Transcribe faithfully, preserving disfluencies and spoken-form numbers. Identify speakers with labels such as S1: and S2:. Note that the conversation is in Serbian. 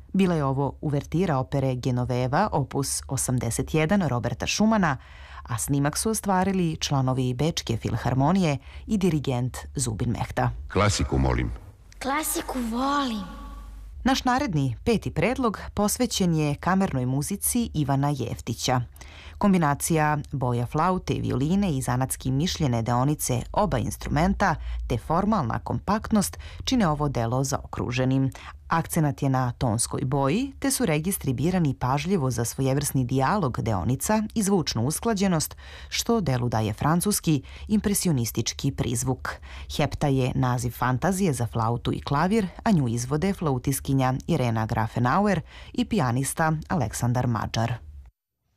S1: Bila je ovo uvertira opere Genoveva, opus osamdeset jedan Roberta Schumana, a snimak su ostvarili članovi Bečke filharmonije i dirigent Zubin Mehta.
S2: Klasiku molim.
S3: Klasiku volim.
S1: Naš naredni peti predlog posvećen je kamernoj muzici Ivana Jeftića. Kombinacija boja flaute i violine i zanatski mišljene deonice oba instrumenta te formalna kompaktnost čine ovo delo zaokruženim. Akcenat je na tonskoj boji, te su registri birani pažljivo za svojevrsni dijalog deonica i zvučnu usklađenost, što delu daje francuski impresionistički prizvuk. Hepta je naziv fantazije za flautu i klavir, a nju izvode flautiskinja Irena Grafenauer i pijanista Aleksandar Mađar.